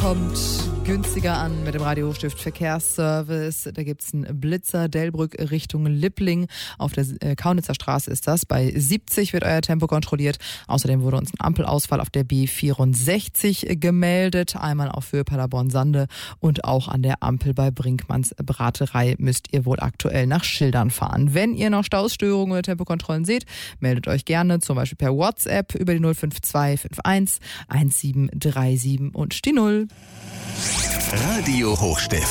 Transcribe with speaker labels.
Speaker 1: kommt günstiger an mit dem Radio Hochstift Verkehrsservice. Da gibt es einen Blitzer, Delbrück Richtung Lippling. Auf der Kaunitzer Straße ist das. Bei 70 wird euer Tempo kontrolliert. Außerdem wurde uns ein Ampelausfall auf der B64 gemeldet. Einmal auf Höhe Paderborn-Sande und auch an der Ampel bei Brinkmanns Braterei müsst ihr wohl aktuell nach Schildern fahren. Wenn ihr noch Stausstörungen oder Tempokontrollen seht, meldet euch gerne, zum Beispiel per WhatsApp über die 052 51 1737 und die 0.
Speaker 2: Radio Hochstift.